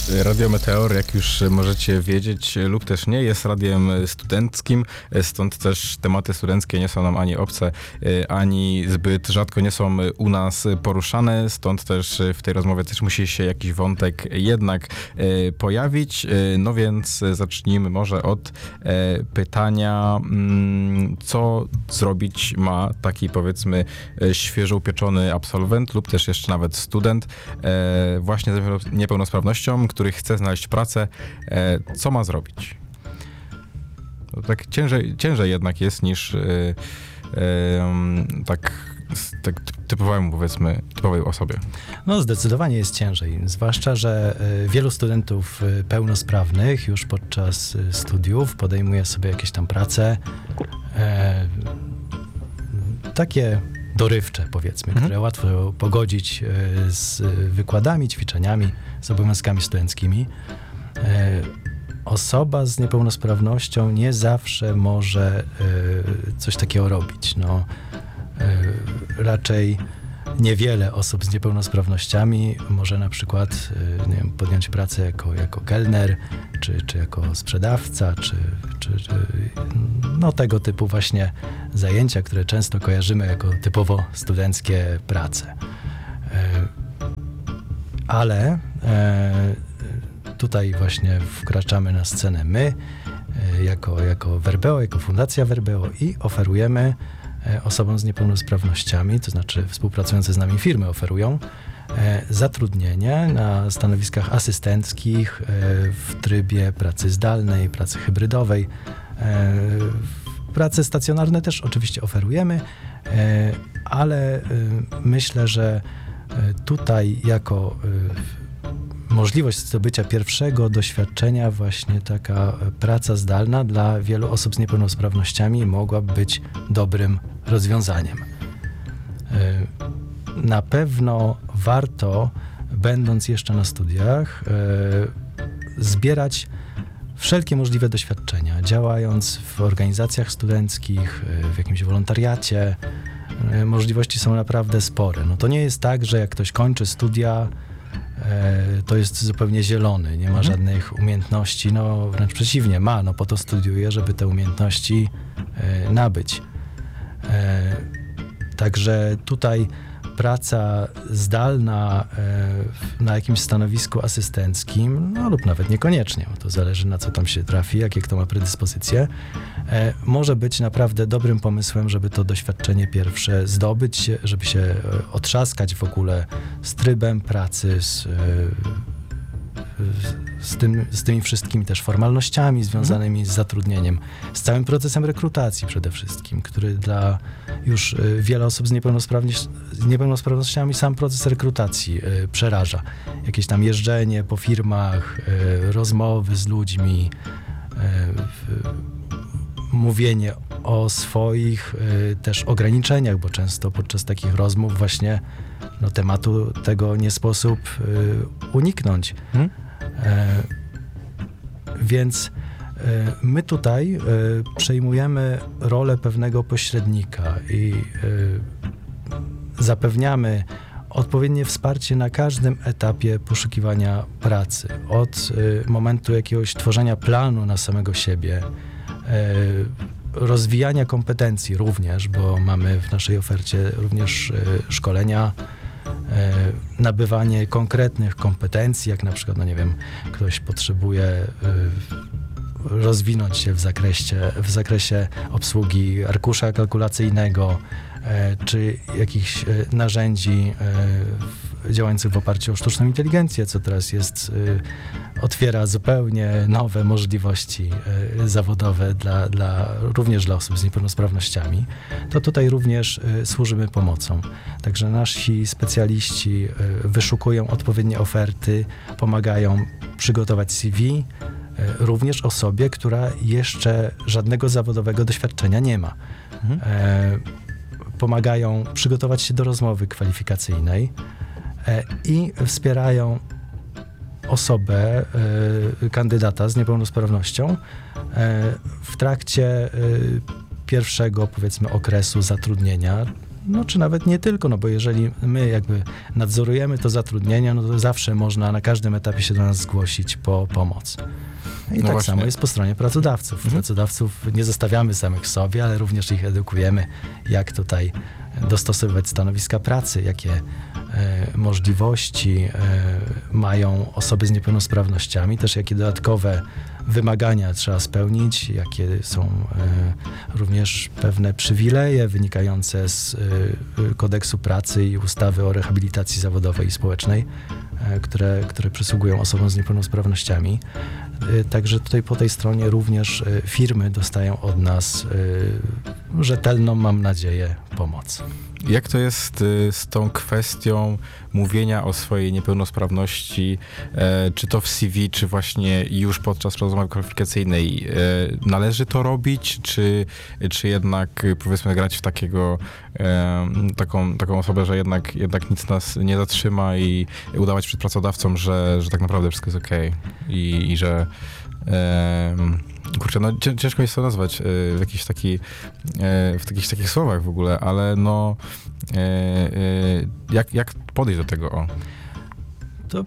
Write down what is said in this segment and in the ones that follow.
Radio Meteor, jak już możecie wiedzieć lub też nie, jest radiem studenckim, stąd też tematy studenckie nie są nam ani obce, ani zbyt rzadko nie są u nas poruszane, stąd też w tej rozmowie też musi się jakiś wątek jednak pojawić. No więc zacznijmy może od pytania, co zrobić ma taki, powiedzmy, świeżo upieczony absolwent lub też jeszcze nawet student właśnie z niepełnosprawnością, który chce znaleźć pracę. Co ma zrobić? To tak ciężej jednak jest niż tak typowemu, powiedzmy, typowej osobie. No zdecydowanie jest ciężej, zwłaszcza, że wielu studentów pełnosprawnych już podczas studiów podejmuje sobie jakieś tam prace takie dorywcze, powiedzmy, które łatwo pogodzić z wykładami, ćwiczeniami, z obowiązkami studenckimi. Osoba z niepełnosprawnością nie zawsze może coś takiego robić. No, raczej niewiele osób z niepełnosprawnościami może na przykład nie wiem, podjąć pracę jako kelner, czy jako sprzedawca, czy no tego typu właśnie zajęcia, które często kojarzymy jako typowo studenckie prace. Ale tutaj właśnie wkraczamy na scenę my, jako Verbeo, jako Fundacja Verbeo i oferujemy osobom z niepełnosprawnościami, to znaczy współpracujące z nami firmy oferują zatrudnienie na stanowiskach asystenckich w trybie pracy zdalnej, pracy hybrydowej. Prace stacjonarne też oczywiście oferujemy, ale myślę, że tutaj jako możliwość zdobycia pierwszego doświadczenia właśnie taka praca zdalna dla wielu osób z niepełnosprawnościami mogłaby być dobrym rozwiązaniem. Na pewno warto, będąc jeszcze na studiach, zbierać wszelkie możliwe doświadczenia, działając w organizacjach studenckich, w jakimś wolontariacie. Możliwości są naprawdę spore. No to nie jest tak, że jak ktoś kończy studia, to jest zupełnie zielony, nie ma żadnych umiejętności, no wręcz przeciwnie, ma, no po to studiuje, żeby te umiejętności nabyć. Także tutaj praca zdalna na jakimś stanowisku asystenckim, no lub nawet niekoniecznie, bo to zależy na co tam się trafi, jakie kto ma predyspozycje, może być naprawdę dobrym pomysłem, żeby to doświadczenie pierwsze zdobyć, żeby się otrzaskać w ogóle z trybem pracy, z tymi wszystkimi też formalnościami związanymi z zatrudnieniem, z całym procesem rekrutacji przede wszystkim, który dla już wiele osób z niepełnosprawnościami sam proces rekrutacji przeraża. Jakieś tam jeżdżenie po firmach, rozmowy z ludźmi, mówienie o swoich też ograniczeniach, bo często podczas takich rozmów właśnie tematu tego nie sposób uniknąć. Więc my tutaj przejmujemy rolę pewnego pośrednika i zapewniamy odpowiednie wsparcie na każdym etapie poszukiwania pracy. Od momentu jakiegoś tworzenia planu na samego siebie, rozwijania kompetencji również, bo mamy w naszej ofercie również szkolenia, nabywanie konkretnych kompetencji, jak na przykład, no nie wiem, ktoś potrzebuje rozwinąć się w zakresie obsługi arkusza kalkulacyjnego, czy jakichś narzędzi działających w oparciu o sztuczną inteligencję, co teraz otwiera zupełnie nowe możliwości zawodowe również dla osób z niepełnosprawnościami, to tutaj również służymy pomocą. Także nasi specjaliści wyszukują odpowiednie oferty, pomagają przygotować CV, również osobie, która jeszcze żadnego zawodowego doświadczenia nie ma. Pomagają przygotować się do rozmowy kwalifikacyjnej i wspierają osobę, kandydata z niepełnosprawnością w trakcie pierwszego, powiedzmy, okresu zatrudnienia, no czy nawet nie tylko, no bo jeżeli my jakby nadzorujemy to zatrudnienie, no to zawsze można na każdym etapie się do nas zgłosić po pomoc. I tak właśnie. samo jest po stronie pracodawców. Pracodawców nie zostawiamy samych sobie, ale również ich edukujemy, jak tutaj dostosowywać stanowiska pracy, jakie możliwości mają osoby z niepełnosprawnościami, też jakie dodatkowe wymagania trzeba spełnić, jakie są również pewne przywileje wynikające z kodeksu pracy i ustawy o rehabilitacji zawodowej i społecznej, które przysługują osobom z niepełnosprawnościami. Także tutaj po tej stronie również firmy dostają od nas rzetelną, mam nadzieję, pomoc. Jak to jest z tą kwestią mówienia o swojej niepełnosprawności, czy to w CV, czy właśnie już podczas rozmowy kwalifikacyjnej? Należy to robić, czy jednak powiedzmy grać w taką osobę, że jednak nic nas nie zatrzyma i udawać przed pracodawcą, że tak naprawdę wszystko jest okej i że kurczę, no ciężko jest to nazwać w jakichś takich słowach w ogóle, ale no jak podejść do tego? To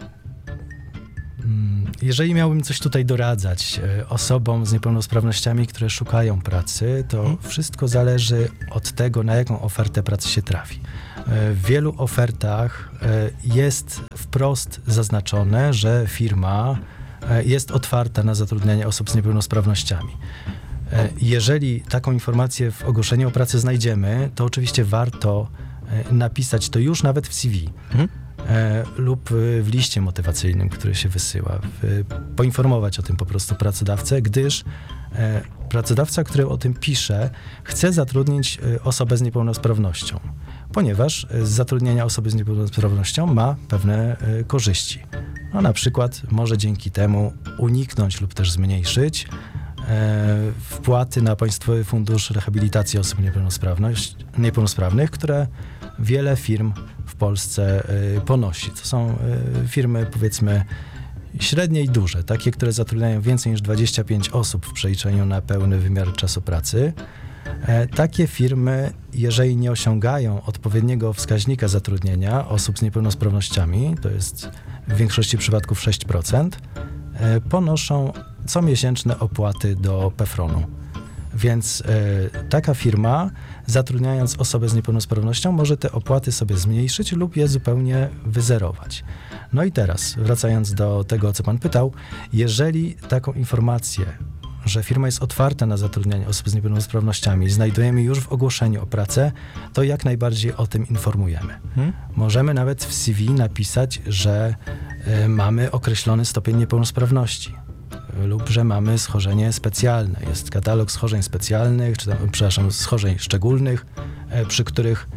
jeżeli miałbym coś tutaj doradzać osobom z niepełnosprawnościami, które szukają pracy, to wszystko zależy od tego, na jaką ofertę pracy się trafi. W wielu ofertach jest wprost zaznaczone, że firma jest otwarta na zatrudnianie osób z niepełnosprawnościami. Jeżeli taką informację w ogłoszeniu o pracę znajdziemy, to oczywiście warto napisać to już nawet w CV lub w liście motywacyjnym, który się wysyła. Poinformować o tym po prostu pracodawcę, gdyż pracodawca, który o tym pisze, chce zatrudnić osobę z niepełnosprawnością, ponieważ z zatrudnienia osoby z niepełnosprawnością ma pewne korzyści. No, na przykład może dzięki temu uniknąć lub też zmniejszyć wpłaty na Państwowy Fundusz Rehabilitacji Osób Niepełnosprawnych, które wiele firm w Polsce ponosi. To są firmy, powiedzmy, średnie i duże, takie, które zatrudniają więcej niż 25 osób w przeliczeniu na pełny wymiar czasu pracy. Takie firmy, jeżeli nie osiągają odpowiedniego wskaźnika zatrudnienia osób z niepełnosprawnościami, to jest w większości przypadków 6%, ponoszą comiesięczne opłaty do PFRON-u. Więc taka firma, zatrudniając osobę z niepełnosprawnością, może te opłaty sobie zmniejszyć lub je zupełnie wyzerować. No i teraz, wracając do tego, o co pan pytał, jeżeli taką informację, że firma jest otwarta na zatrudnianie osób z niepełnosprawnościami, znajdujemy już w ogłoszeniu o pracę, to jak najbardziej o tym informujemy. Możemy nawet w CV napisać, że mamy określony stopień niepełnosprawności lub że mamy schorzenie specjalne. Jest katalog schorzeń specjalnych, schorzeń szczególnych, przy których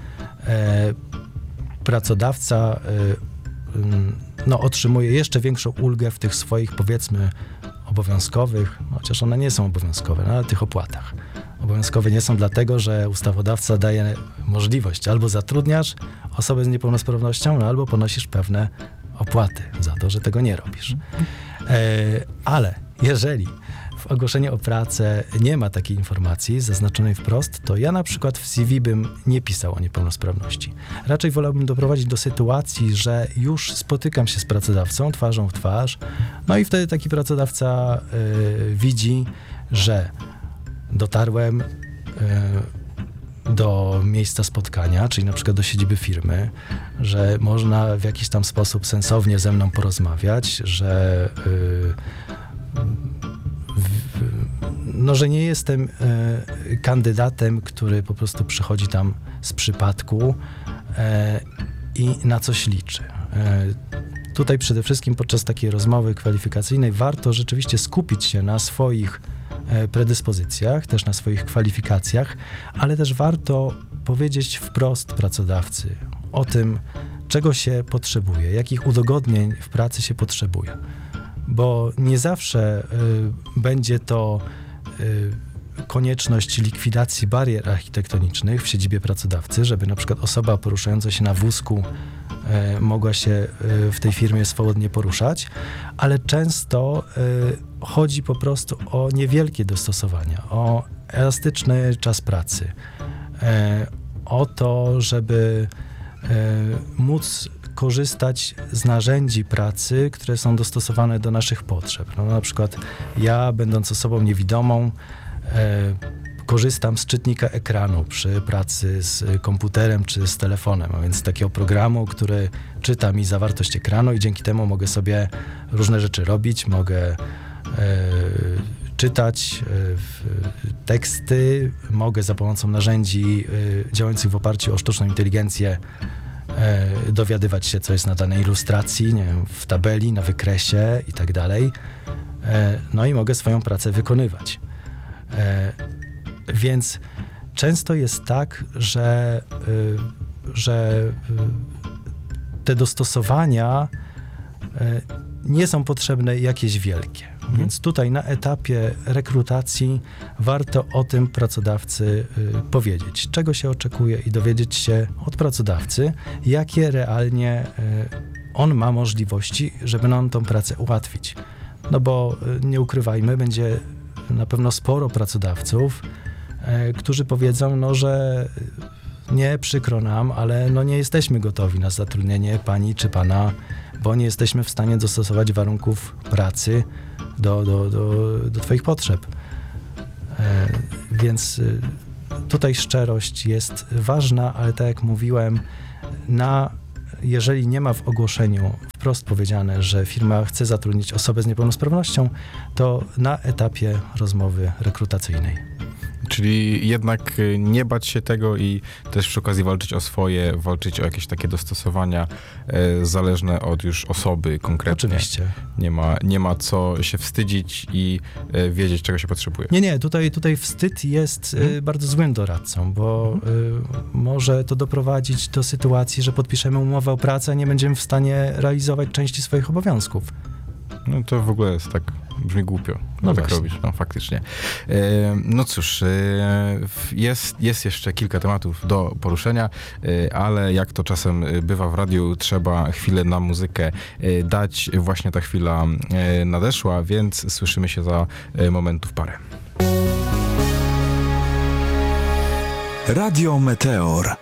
pracodawca otrzymuje jeszcze większą ulgę w tych swoich, powiedzmy, obowiązkowych, chociaż one nie są obowiązkowe, ale tych opłatach. Obowiązkowe nie są dlatego, że ustawodawca daje możliwość albo zatrudniasz osobę z niepełnosprawnością, albo ponosisz pewne opłaty za to, że tego nie robisz. Ale jeżeli w ogłoszeniu o pracę nie ma takiej informacji zaznaczonej wprost, to ja na przykład w CV bym nie pisał o niepełnosprawności. Raczej wolałbym doprowadzić do sytuacji, że już spotykam się z pracodawcą twarzą w twarz, no i wtedy taki pracodawca widzi, że dotarłem do miejsca spotkania, czyli na przykład do siedziby firmy, że można w jakiś tam sposób sensownie ze mną porozmawiać, że że nie jestem kandydatem, który po prostu przychodzi tam z przypadku i na coś liczy. Tutaj przede wszystkim podczas takiej rozmowy kwalifikacyjnej warto rzeczywiście skupić się na swoich predyspozycjach, też na swoich kwalifikacjach, ale też warto powiedzieć wprost pracodawcy o tym, czego się potrzebuje, jakich udogodnień w pracy się potrzebuje. Bo nie zawsze będzie to konieczność likwidacji barier architektonicznych w siedzibie pracodawcy, żeby na przykład osoba poruszająca się na wózku mogła się w tej firmie swobodnie poruszać, ale często chodzi po prostu o niewielkie dostosowania, o elastyczny czas pracy, o to, żeby móc korzystać z narzędzi pracy, które są dostosowane do naszych potrzeb. No, na przykład ja, będąc osobą niewidomą, korzystam z czytnika ekranu przy pracy z komputerem czy z telefonem, a więc takiego programu, który czyta mi zawartość ekranu i dzięki temu mogę sobie różne rzeczy robić, mogę czytać teksty, mogę za pomocą narzędzi działających w oparciu o sztuczną inteligencję dowiadywać się, co jest na danej ilustracji, nie wiem, w tabeli, na wykresie i tak dalej. No i mogę swoją pracę wykonywać. Więc często jest tak, że te dostosowania nie są potrzebne jakieś wielkie. Więc tutaj na etapie rekrutacji warto o tym pracodawcy powiedzieć, czego się oczekuje i dowiedzieć się od pracodawcy, jakie realnie on ma możliwości, żeby nam tą pracę ułatwić. No bo nie ukrywajmy, będzie na pewno sporo pracodawców, którzy powiedzą, no że nie, przykro nam, ale no nie jesteśmy gotowi na zatrudnienie pani czy pana, bo nie jesteśmy w stanie dostosować warunków pracy do twoich potrzeb. Więc tutaj szczerość jest ważna, ale tak jak mówiłem, jeżeli nie ma w ogłoszeniu wprost powiedziane, że firma chce zatrudnić osobę z niepełnosprawnością, to na etapie rozmowy rekrutacyjnej. Czyli jednak nie bać się tego i też przy okazji walczyć o jakieś takie dostosowania zależne od już osoby konkretnie. Oczywiście. Nie ma co się wstydzić i wiedzieć, czego się potrzebuje. Nie, tutaj wstyd jest bardzo złym doradcą, bo może to doprowadzić do sytuacji, że podpiszemy umowę o pracę, a nie będziemy w stanie realizować części swoich obowiązków. No to w ogóle jest tak, brzmi głupio. No tak właśnie. robić, no faktycznie. No cóż, jest jeszcze kilka tematów do poruszenia, ale jak to czasem bywa w radiu, trzeba chwilę na muzykę dać. Właśnie ta chwila nadeszła, więc słyszymy się za momentów parę. Radio Meteor.